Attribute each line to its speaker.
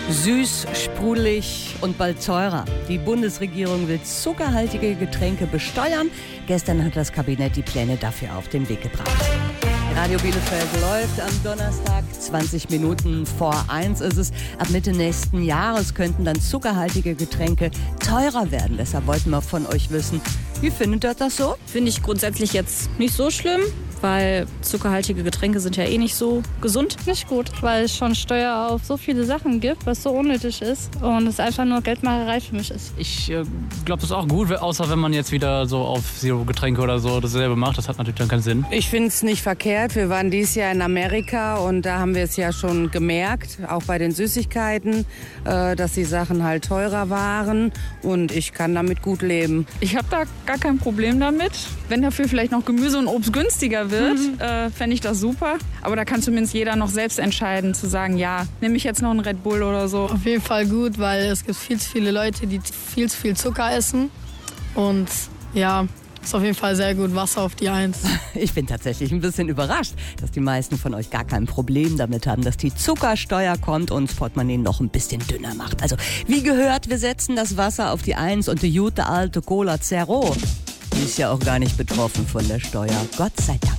Speaker 1: Süß, sprudelig und bald teurer. Die Bundesregierung will zuckerhaltige Getränke besteuern. Gestern hat das Kabinett die Pläne dafür auf den Weg gebracht. Radio Bielefeld läuft am Donnerstag, 20 Minuten vor 1 ist es. Ab Mitte nächsten Jahres könnten dann zuckerhaltige Getränke teurer werden. Deshalb wollten wir von euch wissen, wie findet ihr das so?
Speaker 2: Finde ich grundsätzlich jetzt nicht so schlimm, weil zuckerhaltige Getränke sind ja eh nicht so gesund.
Speaker 3: Nicht gut, weil es schon Steuer auf so viele Sachen gibt, was so unnötig ist und es einfach nur Geldmacherei für mich ist.
Speaker 4: Ich glaube, das ist auch gut, außer wenn man jetzt wieder so auf Zero-Getränke oder so dasselbe macht. Das hat natürlich dann keinen Sinn.
Speaker 5: Ich finde es nicht verkehrt. Wir waren dieses Jahr in Amerika und da haben wir es ja schon gemerkt, auch bei den Süßigkeiten, dass die Sachen halt teurer waren und ich kann damit gut leben.
Speaker 6: Ich habe da gar kein Problem damit. Wenn dafür vielleicht noch Gemüse und Obst günstiger wird, fände ich das super. Aber da kann zumindest jeder noch selbst entscheiden, zu sagen, ja, nehme ich jetzt noch einen Red Bull oder so.
Speaker 7: Auf jeden Fall gut, weil es gibt viel zu viele Leute, die viel zu viel Zucker essen. Und ja, ist auf jeden Fall sehr gut. Wasser auf die 1.
Speaker 1: Ich bin tatsächlich ein bisschen überrascht, dass die meisten von euch gar kein Problem damit haben, dass die Zuckersteuer kommt und das Portemonnaie noch ein bisschen dünner macht. Also wie gehört, wir setzen das Wasser auf die 1 und die gute alte Cola Zero. Die ist ja auch gar nicht betroffen von der Steuer. Gott sei Dank.